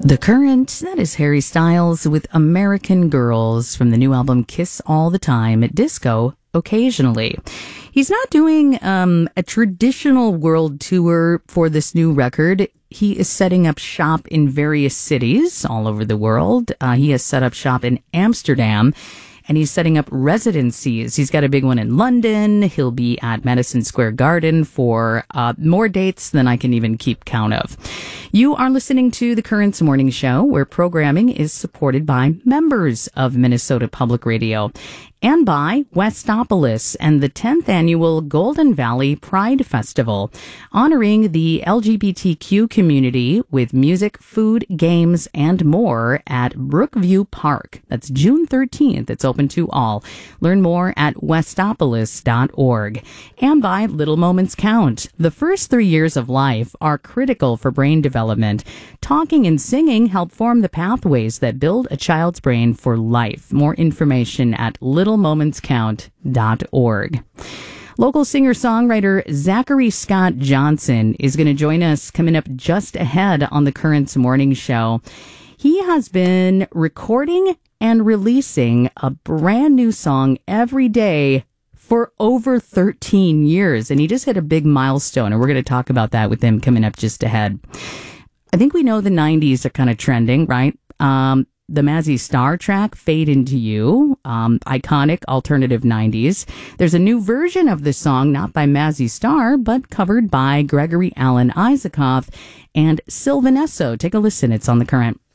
The Current, that is Harry Styles with American Girls from the new album Kiss All the Time at Disco Occasionally. He's not doing a traditional world tour for this new record. He is setting up shop in various cities all over the world. He has set up shop in Amsterdam, and he's setting up residencies. He's got a big one in London. He'll be at Madison Square Garden for more dates than I can even keep count of. You are listening to The Currents Morning Show, where programming is supported by members of Minnesota Public Radio and by Westopolis and the 10th annual Golden Valley Pride Festival, honoring the LGBTQ community with music, food, games, and more at Brookview Park. That's June 13th. It's open to all. Learn more at westopolis.org. And by Little Moments Count. The first 3 years of life are critical for brain development. Talking and singing help form the pathways that build a child's brain for life. More information at littlemomentscount.org. Local singer-songwriter Zachary Scott Johnson is going to join us coming up just ahead on the Currents Morning Show. He has been recording and releasing a brand new song every day for over 13 years, and he just hit a big milestone, and we're going to talk about that with him coming up just ahead. I think we know the 90s are kind of trending, right? The Mazzy Star track, Fade Into You, iconic alternative 90s. There's a new version of this song, not by Mazzy Star, but covered by Gregory Alan Isaacoff and Sylvan Esso. Take a listen. It's on The Current.